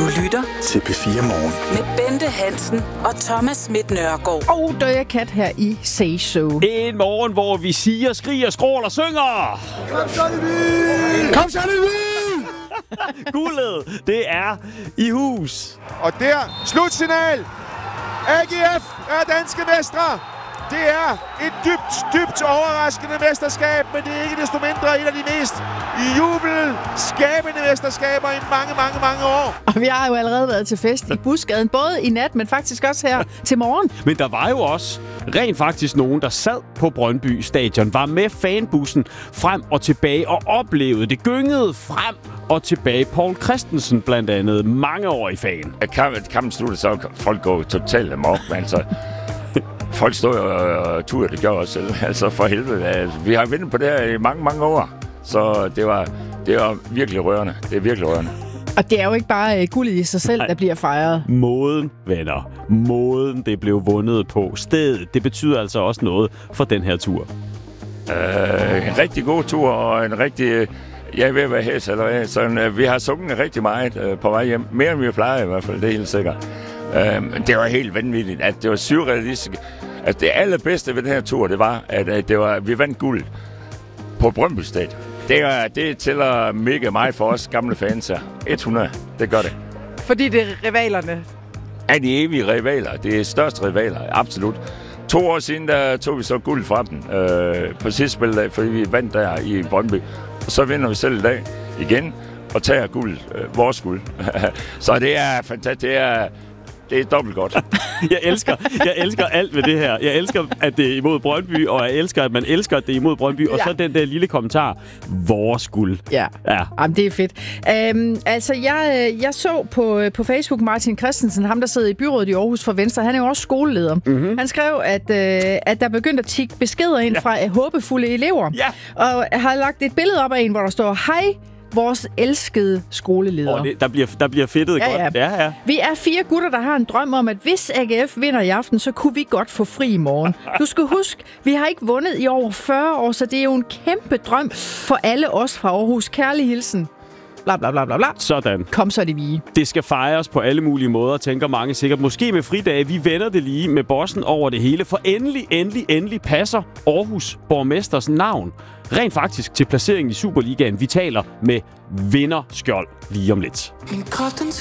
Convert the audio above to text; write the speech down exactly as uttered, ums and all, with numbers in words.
Du lytter til P fire Morgen med Bente Hansen og Thomas Schmidt Nørgaard. Og Døje Kat her i Say So. En morgen, hvor vi siger, skriger, skråler og synger. Kom så, Emil! Kom så, Emil! Guldet, det er i hus. Og der, slutsignal. A G F er danske mestre. Det er et dybt, dybt overraskende mesterskab, men det er ikke desto mindre et af de mest jubelskabende mesterskaber i mange, mange, mange år. Og vi har jo allerede været til fest i Busgaden, både i nat, men faktisk også her til morgen. Men der var jo også rent faktisk nogen, der sad på Brøndby Stadion, var med fanbussen frem og tilbage og oplevede det. Gyngede frem og tilbage. Poul Christensen blandt andet, mangeårig fan. Kampen sluttede, så folk går totalt amok, men altså... Folk stod og tur, det gjorde også selv. Altså for helvede. Altså, vi har ventet på det her i mange, mange år. Så det var, det var virkelig rørende. Det er virkelig rørende. Og det er jo ikke bare uh, guldet i sig selv, Nej. der bliver fejret. Måden, venner. Måden, det blev vundet på. Stedet, det betyder altså også noget for den her tur. Uh, en rigtig god tur, og en rigtig... Jeg er ved at være hæs allerede. Så uh, vi har sunget rigtig meget uh, på vej hjem. Mere end vi plejer i hvert fald, det er helt sikkert. Uh, det var helt vanvittigt, at det var surrealistisk. At det allerbedste ved den her tur, det var, at, at det var, vi vandt guld på Brøndby Stadion. Det, er, det tæller mega meget for os gamle fans her. hundrede, det gør det. Fordi det er rivalerne. Er de evige rivaler. Det er største rivaler, absolut. To år siden, der tog vi så guld fra dem øh, på sidste spildag, fordi vi vandt der i Brøndby. Og så vinder vi selv i dag igen og tager guld, øh, vores guld. Så det er fantastisk. Det er... Det er dobbelt godt. jeg, elsker, jeg elsker alt ved det her. Jeg elsker, at det er imod Brøndby, og jeg elsker, at man elsker, at det er imod Brøndby. Og ja. så den der lille kommentar. Vores guld. Ja, ja. Jamen, det er fedt. Øhm, altså, jeg, jeg så på, på Facebook Martin Christensen, ham der sidder i byrådet i Aarhus for Venstre. Han er jo også skoleleder. Mm-hmm. Han skrev, at, øh, at der begyndte at tikke beskeder ind ja. fra håbefulde elever. Ja. Og har lagt et billede op af en, hvor der står, hej, vores elskede skoleleder. Oh, det, der, bliver, der bliver fedtet ja, godt. Ja. Ja, ja. Vi er fire gutter, der har en drøm om, at hvis A G F vinder i aften, så kunne vi godt få fri i morgen. Du skal huske, vi har ikke vundet i over fyrre år, så det er jo en kæmpe drøm for alle os fra Aarhus. Kærlig hilsen. Bla, bla, bla, bla, bla. Sådan. Kom så det vige. Det skal fejres på alle mulige måder, tænker mange sikkert. Måske med fridage. Vi vender det lige med bossen over det hele. For endelig, endelig, endelig passer Aarhus borgmesters navn rent faktisk til placeringen i Superligaen. Vi taler med vinderskjold lige om lidt. Min kraftens